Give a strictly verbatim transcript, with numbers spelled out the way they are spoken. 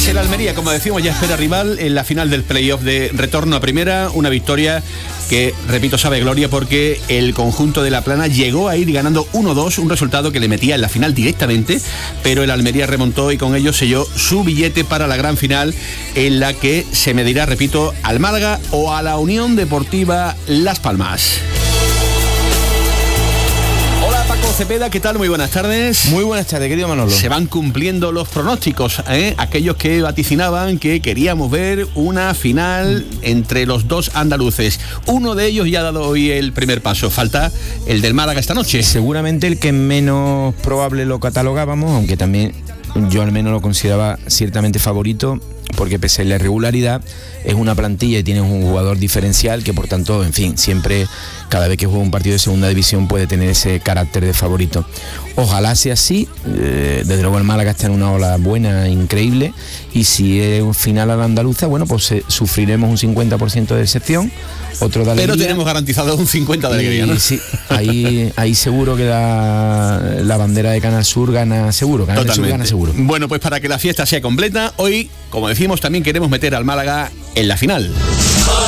Pues el Almería, como decimos, ya espera rival en la final del playoff de retorno a primera. Una victoria que, repito, sabe gloria porque el conjunto de La Plana llegó a ir ganando uno dos, un resultado que le metía en la final directamente, pero el Almería remontó y con ello selló su billete para la gran final, en la que se medirá, repito, al Málaga o a la Unión Deportiva Las Palmas. Cepeda, ¿qué tal? Muy buenas tardes. Muy buenas tardes, querido Manolo. Se van cumpliendo los pronósticos, ¿eh? Aquellos que vaticinaban que queríamos ver una final entre los dos andaluces. Uno de ellos ya ha dado hoy el primer paso. Falta el del Málaga esta noche. Seguramente el que menos probable lo catalogábamos, aunque también yo al menos lo consideraba ciertamente favorito, porque pese a la irregularidad es una plantilla y tienes un jugador diferencial que, por tanto, en fin, siempre, cada vez que juega un partido de segunda división puede tener ese carácter de favorito. Ojalá sea así. eh, desde luego el Málaga está en una ola buena, increíble, y si es un final a la andaluza, bueno, pues eh, sufriremos un cincuenta por ciento de decepción, otro de alegría. Pero tenemos garantizado un cincuenta por ciento de alegría, ¿no? Sí, ahí, ahí seguro que la, la bandera de Canal Sur gana seguro, Canal Sur gana seguro. Bueno, pues para que la fiesta sea completa, hoy, como decimos, también queremos meter al Málaga en la final.